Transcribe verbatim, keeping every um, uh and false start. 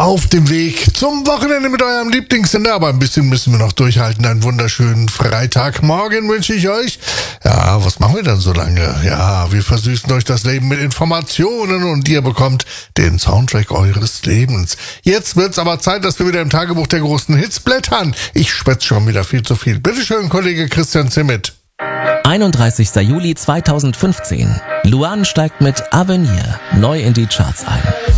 auf dem Weg zum Wochenende mit eurem Lieblingssender, aber ein bisschen müssen wir noch durchhalten. Einen wunderschönen Freitagmorgen wünsche ich euch. Ja, was machen wir denn so lange? Ja, wir versüßen euch das Leben mit Informationen und ihr bekommt den Soundtrack eures Lebens. Jetzt wird's aber Zeit, dass wir wieder im Tagebuch der großen Hits blättern. Ich schwätze schon wieder viel zu viel. Bitteschön, Kollege Christian Zimmet. einunddreißigster Juli zweitausendfünfzehn. Luan steigt mit Avenir neu in die Charts ein.